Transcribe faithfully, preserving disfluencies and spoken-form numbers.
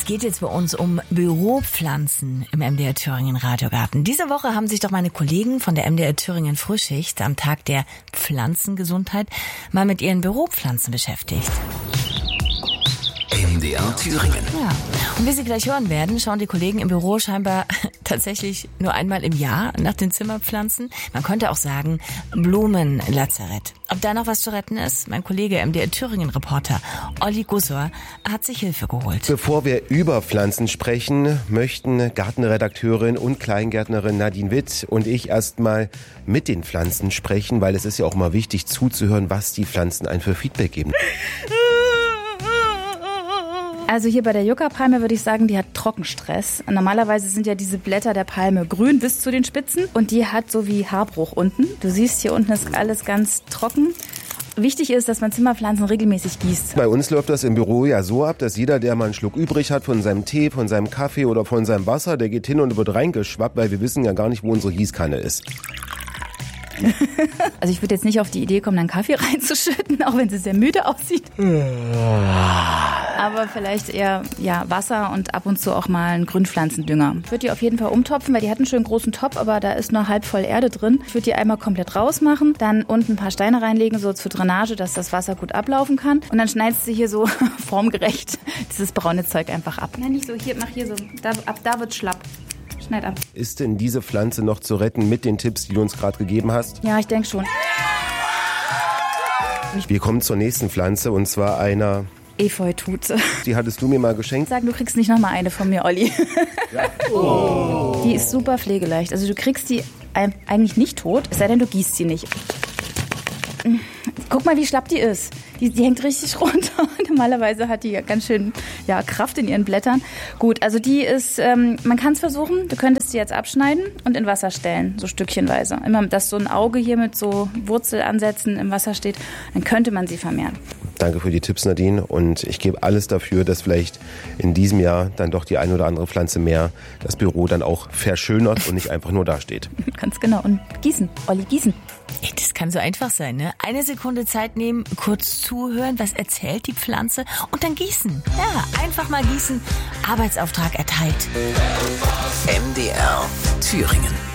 Es geht jetzt bei uns um Büropflanzen im M D R Thüringen Radiogarten. Diese Woche haben sich doch meine Kollegen von der M D R Thüringen Frühschicht am Tag der Pflanzengesundheit mal mit ihren Büropflanzen beschäftigt. M D R Thüringen. Ja, und wie Sie gleich hören werden, schauen die Kollegen im Büro scheinbar tatsächlich nur einmal im Jahr nach den Zimmerpflanzen. Man könnte auch sagen Blumenlazarett. Ob da noch was zu retten ist? Mein Kollege M D R Thüringen-Reporter Olli Gussor hat sich Hilfe geholt. Bevor wir über Pflanzen sprechen, möchten Gartenredakteurin und Kleingärtnerin Nadine Witt und ich erstmal mit den Pflanzen sprechen, weil es ist ja auch mal wichtig zuzuhören, was die Pflanzen einem für Feedback geben. Also hier bei der Yucca-Palme würde ich sagen, die hat Trockenstress. Normalerweise sind ja diese Blätter der Palme grün bis zu den Spitzen und die hat so wie Haarbruch unten. Du siehst, hier unten ist alles ganz trocken. Wichtig ist, dass man Zimmerpflanzen regelmäßig gießt. Bei uns läuft das im Büro ja so ab, dass jeder, der mal einen Schluck übrig hat von seinem Tee, von seinem Kaffee oder von seinem Wasser, der geht hin und wird reingeschwappt, weil wir wissen ja gar nicht, wo unsere Gießkanne ist. Also ich würde jetzt nicht auf die Idee kommen, dann Kaffee reinzuschütten, auch wenn sie sehr müde aussieht. Aber vielleicht eher ja, Wasser und ab und zu auch mal einen Grünpflanzendünger. Ich würde die auf jeden Fall umtopfen, weil die hat einen schönen großen Topf, aber da ist nur halb voll Erde drin. Ich würde die einmal komplett rausmachen, dann unten ein paar Steine reinlegen, so zur Drainage, dass das Wasser gut ablaufen kann. Und dann schneidest du hier so formgerecht dieses braune Zeug einfach ab. Ja, nicht so, hier, mach hier so, da, ab da wird schlapp. Schneid ab. Ist denn diese Pflanze noch zu retten mit den Tipps, die du uns gerade gegeben hast? Ja, ich denke schon. Wir kommen zur nächsten Pflanze und zwar einer... Efeutute. Die hattest du mir mal geschenkt. Sag, du kriegst nicht nochmal eine von mir, Olli. Ja. Oh. Die ist super pflegeleicht. Also du kriegst die eigentlich nicht tot, es sei denn, du gießt sie nicht. Guck mal, wie schlapp die ist. Die, die hängt richtig runter. Normalerweise hat die ja ganz schön ja, Kraft in ihren Blättern. Gut, also die ist, ähm, man kann es versuchen. Du könntest sie jetzt abschneiden und in Wasser stellen, so stückchenweise. Immer, dass so ein Auge hier mit so Wurzelansätzen im Wasser steht, dann könnte man sie vermehren. Danke für die Tipps, Nadine. Und ich gebe alles dafür, dass vielleicht in diesem Jahr dann doch die eine oder andere Pflanze mehr das Büro dann auch verschönert und nicht einfach nur dasteht. Ganz genau. Und gießen. Olli, gießen. Das kann so einfach sein, ne? Eine Sekunde Zeit nehmen, kurz zuhören, was erzählt die Pflanze und dann gießen. Ja, einfach mal gießen. Arbeitsauftrag erteilt. M D R Thüringen.